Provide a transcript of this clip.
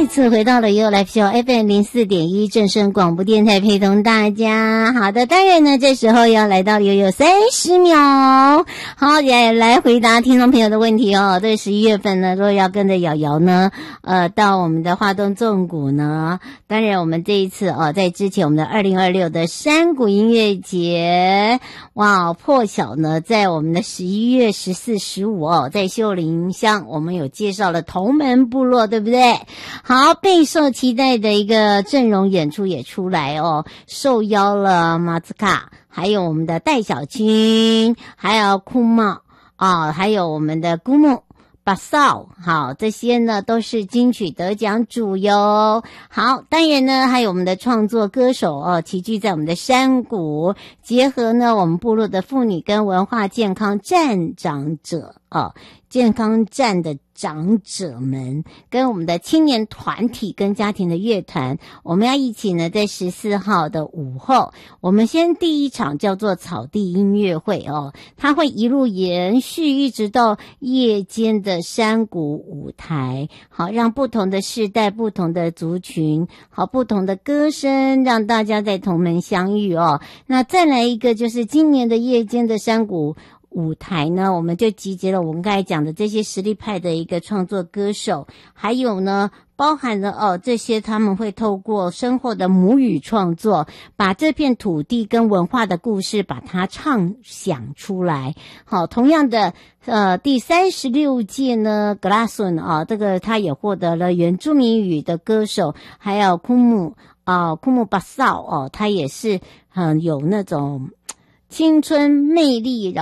再次回到了 You Live Show FM 04.1正声广播电台，陪同大家。好的，当然呢，这时候要来到悠悠30秒。好，也来回答听众朋友的问题哦。对，11月份呢，若要跟着瑶瑶呢，到我们的花东纵谷呢，当然我们这一次在之前我们的2026的山谷音乐节，哇，破晓呢，在我们的11月14、15在秀林乡，我们有介绍了同门部落，对不对？好，备受期待的一个阵容演出也出来哦，受邀了马兹卡，还有我们的戴小军，还有库茂还有我们的姑木巴少，好，这些呢都是金曲得奖主哟。好，当然呢还有我们的创作歌手齐聚在我们的山谷，结合呢我们部落的妇女跟文化健康站长者健康站的长者们跟我们的青年团体跟家庭的乐团，我们要一起呢在14号的午后，我们先第一场叫做草地音乐会它会一路延续一直到夜间的山谷舞台，好，让不同的世代不同的族群好不同的歌声让大家在同门相遇那再来一个就是今年的夜间的山谷舞台呢，我们就集结了我们刚才讲的这些实力派的一个创作歌手，还有呢包含了这些他们会透过深厚的母语创作，把这片土地跟文化的故事把它唱响出来。好，同样的第36届呢格拉顺这个他也获得了原住民语的歌手，还有库木巴少他也是有那种青春魅力